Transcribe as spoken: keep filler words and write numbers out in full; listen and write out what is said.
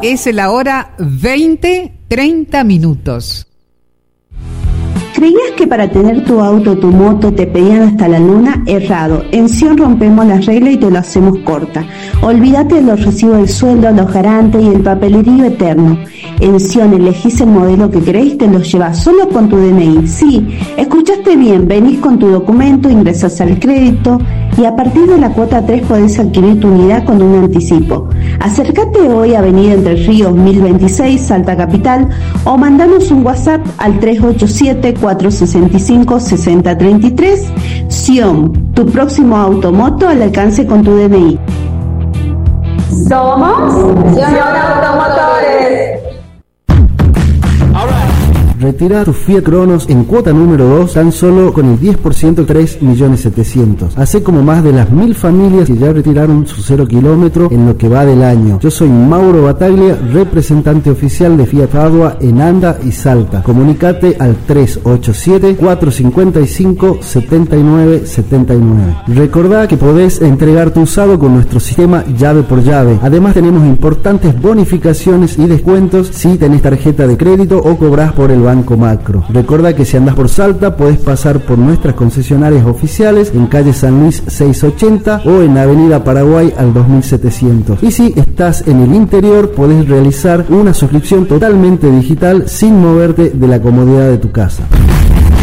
Es la hora veinte, treinta minutos. ¿Creías que para tener tu auto o tu moto te pedían hasta la luna? Errado. En Sion rompemos las reglas y te lo hacemos corta. Olvídate de los recibos del sueldo, los garantes y el papelerío eterno. En Sion elegís el modelo que querés y te lo llevas solo con tu D N I. Sí, escuchaste bien, venís con tu documento, ingresas al crédito y a partir de la cuota tres podés adquirir tu unidad con un anticipo. Acércate hoy a Avenida Entre Ríos mil veintiséis, Salta Capital, o mandanos un WhatsApp al tres ocho siete, cuatro seis cinco, seis cero tres tres. Sion, tu próximo automoto al alcance con tu D N I. Somos Sion Automotores. Retira tu Fiat Cronos en cuota número dos tan solo con el diez por ciento, tres millones setecientos. Hace como más de las mil familias que ya retiraron su cero kilómetro en lo que va del año. Yo soy Mauro Bataglia, representante oficial de Fiat Padua en Anda y Salta. Comunicate al tres ocho siete, cuatro cinco cinco, siete nueve siete nueve. Recordá que podés entregar tu usado con nuestro sistema llave por llave. Además tenemos importantes bonificaciones y descuentos si tenés tarjeta de crédito o cobrás por el Banco Macro. Recuerda que si andás por Salta podés pasar por nuestras concesionarias oficiales en calle San Luis seiscientos ochenta o en avenida Paraguay al dos mil setecientos. Y si estás en el interior podés realizar una suscripción totalmente digital sin moverte de la comodidad de tu casa.